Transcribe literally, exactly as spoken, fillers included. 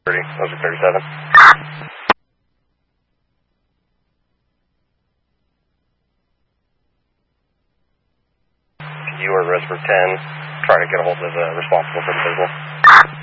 thirty, those are thirty-seven. You or Resper ten, trying to get a hold of the responsible for the business.